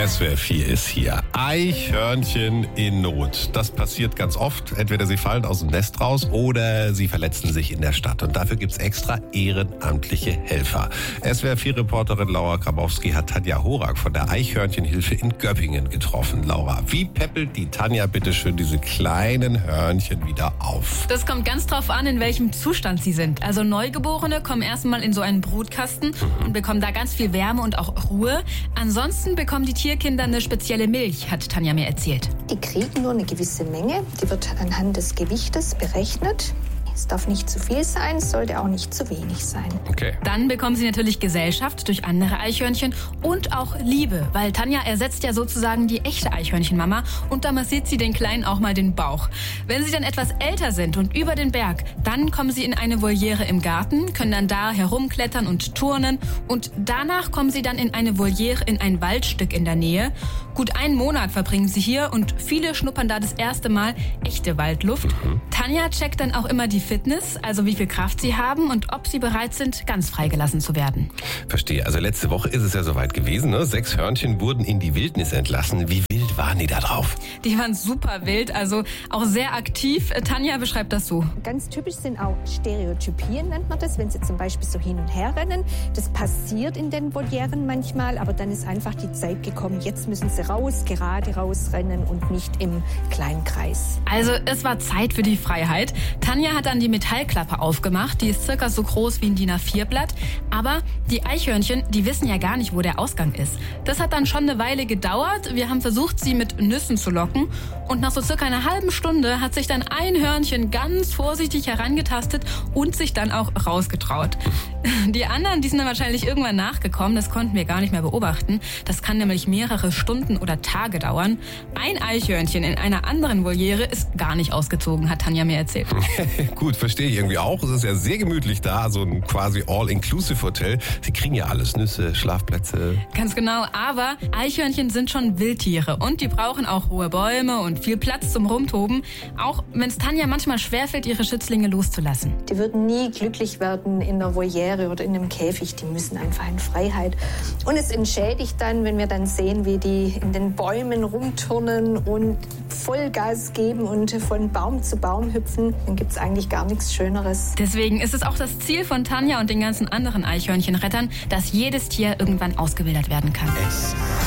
SWR 4 ist hier. Eichhörnchen in Not. Das passiert ganz oft. Entweder sie fallen aus dem Nest raus oder sie verletzen sich in der Stadt. Und dafür gibt's extra ehrenamtliche Helfer. SWR 4-Reporterin Laura Grabowski hat Tanja Horak von der Eichhörnchenhilfe in Göppingen getroffen. Laura, wie peppelt die Tanja bitteschön diese kleinen Hörnchen wieder auf? Das kommt ganz drauf an, in welchem Zustand sie sind. Also Neugeborene kommen erstmal in so einen Brutkasten und bekommen da ganz viel Wärme und auch Ruhe. Ansonsten bekommen die Tierkinder eine spezielle Milch, hat Tanja mir erzählt. Die kriegen nur eine gewisse Menge. Die wird anhand des Gewichtes berechnet. Es darf nicht zu viel sein, es sollte auch nicht zu wenig sein. Okay. Dann bekommen sie natürlich Gesellschaft durch andere Eichhörnchen und auch Liebe, weil Tanja ersetzt ja sozusagen die echte Eichhörnchenmama und da massiert sie den Kleinen auch mal den Bauch. Wenn sie dann etwas älter sind und über den Berg, dann kommen sie in eine Voliere im Garten, können dann da herumklettern und turnen und danach kommen sie dann in eine Voliere in ein Waldstück in der Nähe. Gut 1 Monat verbringen sie hier und viele schnuppern da das erste Mal echte Waldluft. Tanja checkt dann auch immer die Fitness, also wie viel Kraft sie haben und ob sie bereit sind, ganz freigelassen zu werden. Verstehe. Also letzte Woche ist es ja soweit gewesen, ne? 6 Hörnchen wurden in die Wildnis entlassen. Wie wild waren die da drauf? Die waren super wild, also auch sehr aktiv. Tanja beschreibt das so. Ganz typisch sind auch Stereotypien, nennt man das, wenn sie zum Beispiel so hin und her rennen. Das passiert in den Volieren manchmal, aber dann ist einfach die Zeit gekommen, jetzt müssen sie raus, gerade rausrennen und nicht im kleinen Kreis. Also es war Zeit für die Freiheit. Tanja hat dann die Metallklappe aufgemacht, die ist circa so groß wie ein DIN A4-Blatt. Aber die Eichhörnchen, die wissen ja gar nicht, wo der Ausgang ist. Das hat dann schon eine Weile gedauert. Wir haben versucht, sie mit Nüssen zu locken. Und nach so circa einer halben Stunde hat sich dann ein Hörnchen ganz vorsichtig herangetastet und sich dann auch rausgetraut. Die anderen, die sind dann wahrscheinlich irgendwann nachgekommen. Das konnten wir gar nicht mehr beobachten. Das kann nämlich mehrere Stunden oder Tage dauern. Ein Eichhörnchen in einer anderen Voliere ist gar nicht ausgezogen, hat Tanja mir erzählt. Gut, verstehe ich irgendwie auch. Es ist ja sehr gemütlich da, so ein quasi All-Inclusive-Hotel. Sie kriegen ja alles, Nüsse, Schlafplätze. Ganz genau, aber Eichhörnchen sind schon Wildtiere und die brauchen auch hohe Bäume und viel Platz zum Rumtoben, auch wenn es Tanja manchmal schwerfällt, ihre Schützlinge loszulassen. Die würden nie glücklich werden in einer Voliere oder in einem Käfig. Die müssen einfach in Freiheit. Und es entschädigt dann, wenn wir dann sehen, wie die in den Bäumen rumturnen und Vollgas geben und von Baum zu Baum hüpfen. Dann gibt es eigentlich gar nichts Schöneres. Deswegen ist es auch das Ziel von Tanja und den ganzen anderen Eichhörnchenrettern, dass jedes Tier irgendwann ausgewildert werden kann.